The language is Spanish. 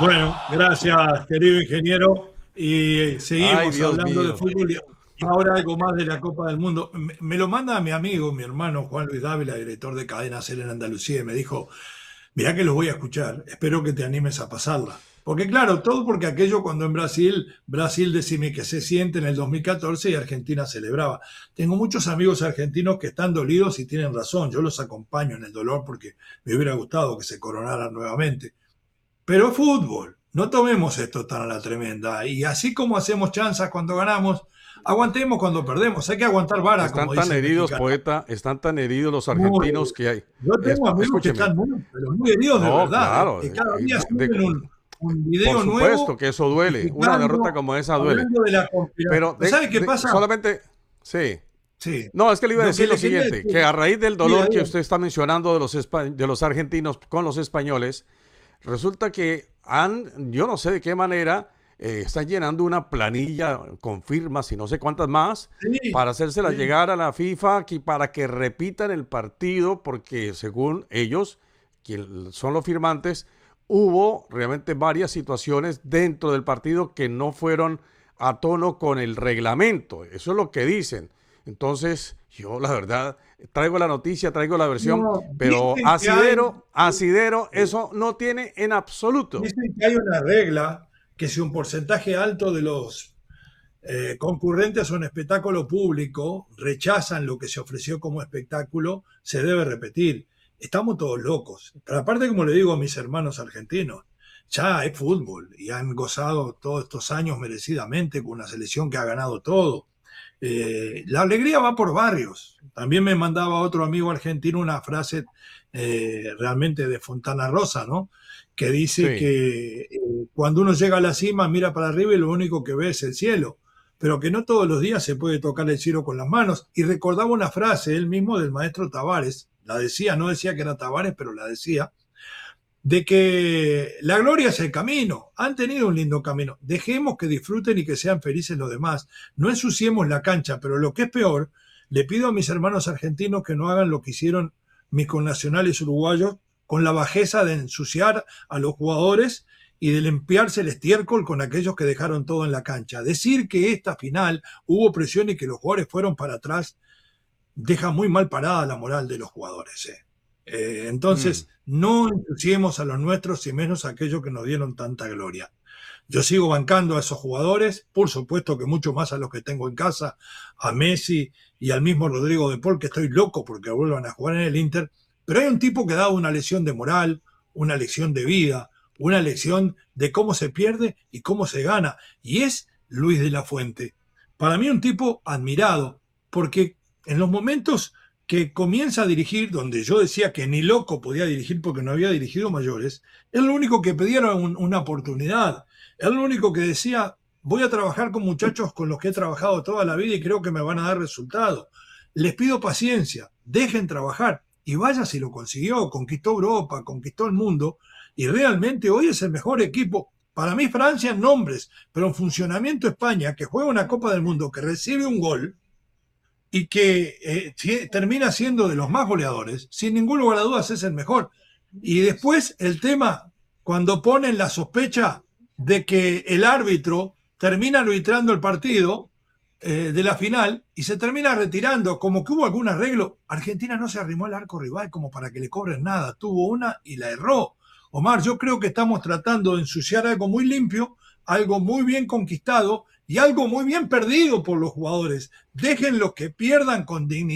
Bueno, gracias, querido ingeniero. Y Ay, seguimos Dios hablando de mío. fútbol. Y ahora algo más de la Copa del Mundo. Me lo manda mi amigo, mi hermano Juan Luis Dávila, director de Cadena Ser en Andalucía, y me dijo, mirá que los voy a escuchar, espero que te animes a pasarla. Porque claro, todo porque aquello cuando en Brasil decime que se siente en el 2014 y Argentina celebraba. Tengo muchos amigos argentinos que están dolidos y tienen razón, yo los acompaño en el dolor porque me hubiera gustado que se coronaran nuevamente. Pero fútbol, no tomemos esto tan a la tremenda. Y así como hacemos chanzas cuando ganamos, aguantemos cuando perdemos. Hay que aguantar vara, como Están tan dice el heridos, mexicano. poeta, están tan heridos los Muy, argentinos que hay. yo tengo amigos que Escúcheme. están muy, pero muy heridos de No, verdad, claro. que cada día suben un Por video supuesto nuevo que eso duele. Una derrota justificando, como esa duele. hablando de la conspiración. Pero ¿Sabe qué pasa? solamente, sí. Sí. No, es que le iba a Lo que decir lo le quería siguiente, decir, que a raíz del diga, dolor que diga. usted está mencionando de los argentinos con los españoles, resulta que yo no sé de qué manera, están llenando una planilla con firmas y no sé cuántas más Sí, para hacérsela sí. llegar a la FIFA para que repitan el partido, porque según ellos, quienes son los firmantes, hubo realmente varias situaciones dentro del partido que no fueron a tono con el reglamento. Eso es lo que dicen. Entonces, yo la verdad traigo la noticia, traigo la versión, No, pero asidero, eso no tiene en absoluto. dicen que hay una regla que si un porcentaje alto de los concurrentes a un espectáculo público rechazan lo que se ofreció como espectáculo, se debe repetir. Estamos todos locos. Pero aparte, como le digo a mis hermanos argentinos, ya es fútbol y han gozado todos estos años merecidamente con una selección que ha ganado todo. La alegría va por barrios. También me mandaba otro amigo argentino una frase realmente de Fontana Rosa, ¿no? Que dice Sí, que cuando uno llega a la cima mira para arriba y lo único que ve es el cielo, pero que no todos los días se puede tocar el cielo con las manos. Y recordaba una frase él mismo del maestro Tavares, la decía, no decía que era Tavares, pero la decía, de que la gloria es el camino. Han tenido un lindo camino. Dejemos que disfruten y que sean felices los demás. No ensuciemos la cancha, pero lo que es peor, le pido a mis hermanos argentinos que no hagan lo que hicieron mis connacionales uruguayos con la bajeza de ensuciar a los jugadores y de limpiarse el estiércol con aquellos que dejaron todo en la cancha. Decir que esta final hubo presión y que los jugadores fueron para atrás deja muy mal parada la moral de los jugadores. mm, Entonces, no ensuciemos a los nuestros y menos a aquellos que nos dieron tanta gloria. Yo sigo bancando a esos jugadores, por supuesto que mucho más a los que tengo en casa, a Messi y al mismo Rodrigo de Paul, que estoy loco porque vuelvan a jugar en el Inter, pero hay un tipo que ha dado una lección de moral, una lección de vida, una lección de cómo se pierde y cómo se gana, y es Luis de la Fuente. Para mí un tipo admirado, porque en los momentos que comienza a dirigir, donde yo decía que ni loco podía dirigir porque no había dirigido mayores, él lo único que pedía era una oportunidad. Él lo único que decía, voy a trabajar con muchachos con los que he trabajado toda la vida y creo que me van a dar resultados. Les pido paciencia, dejen trabajar. Y vaya si lo consiguió, conquistó Europa, conquistó el mundo y realmente hoy es el mejor equipo. Para mí Francia en nombres, pero en funcionamiento España, que juega una Copa del Mundo, que recibe un gol, y que termina siendo de los más goleadores, sin ningún lugar a dudas es el mejor. Y después el tema, cuando ponen la sospecha de que el árbitro termina arbitrando el partido de la final y se termina retirando, como que hubo algún arreglo, Argentina no se arrimó al arco rival como para que le cobren nada, tuvo una y la erró. Omar, yo creo que estamos tratando de ensuciar algo muy limpio, algo muy bien conquistado y algo muy bien perdido por los jugadores. Déjenlos que pierdan con dignidad